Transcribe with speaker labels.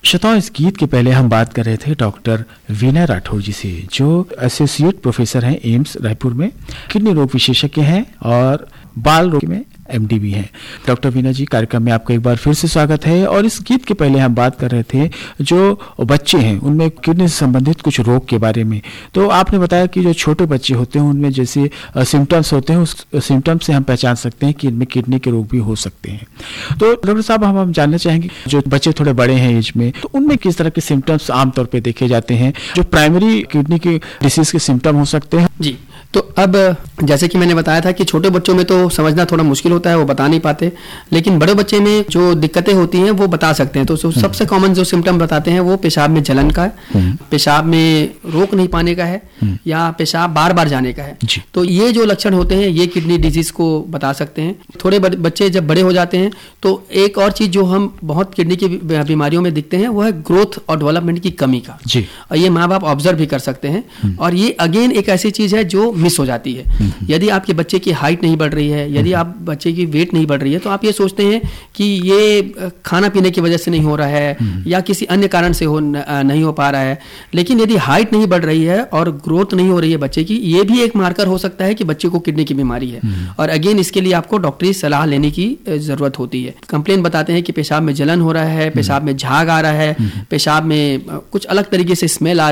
Speaker 1: श्रोताओं, इस गीत के पहले हम बात कर रहे थे डॉक्टर वीना राठौर जी से, जो एसोसिएट प्रोफेसर हैं एम्स रायपुर में, किडनी रोग विशेषज्ञ हैं और बाल रोग में MD भी हैं। डॉक्टर वीना जी, कार्यक्रम में आपका एक बार फिर से स्वागत है। और इस गीत के पहले हम बात कर रहे थे जो बच्चे हैं उनमें किडनी से संबंधित कुछ रोग के बारे में। तो आपने बताया कि जो छोटे बच्चे होते हैं उनमें जैसे सिम्टम्स होते हैं, उस सिम्टम्स से हम पहचान सकते हैं कि इनमें किडनी के रोग भी हो सकते हैं। तो डॉक्टर साहब, हम जानना चाहेंगे जो बच्चे थोड़े बड़े हैं एज में, तो उनमें किस तरह के सिम्टम्स आमतौर पर देखे जाते हैं जो प्राइमरी किडनी की डिसीज के सिम्टम हो सकते हैं?
Speaker 2: जी, तो अब जैसे कि मैंने बताया था कि छोटे बच्चों में तो समझना थोड़ा मुश्किल होता है, वो बता नहीं पाते, लेकिन बड़े बच्चे में जो दिक्कतें होती हैं वो बता सकते हैं। तो सबसे कॉमन जो सिम्टम बताते हैं वो पेशाब में जलन का है, पेशाब में रोक नहीं पाने का है, या पेशाब बार बार जाने का है। तो ये जो लक्षण होते हैं ये किडनी डिजीज को बता सकते हैं। थोड़े बच्चे जब बड़े हो जाते हैं तो एक और चीज जो हम बहुत किडनी की बीमारियों में दिखते हैं वो है ग्रोथ और डेवलपमेंट की कमी का। और ये माँ बाप ऑब्जर्व भी कर सकते हैं। और ये अगेन एक ऐसी चीज है जो मिस हो जाती है। यदि आपके बच्चे की हाइट नहीं बढ़ रही है, यदि आप बच्चे की वेट नहीं बढ़ रही है, तो आप ये सोचते हैं कि ये खाना पीने की वजह से नहीं हो रहा है या किसी अन्य कारण से नहीं हो पा रहा है। लेकिन यदि हाइट नहीं बढ़ रही है और ग्रोथ नहीं हो रही है बच्चे की, ये भी एक मार्कर हो सकता है कि बच्चे को किडनी की बीमारी है। और अगेन इसके लिए आपको डॉक्टरी सलाह लेने की जरूरत होती है। कंप्लेन बताते हैं कि पेशाब में जलन हो रहा है, पेशाब में झाग आ रहा है, पेशाब में कुछ अलग तरीके से स्मेल आ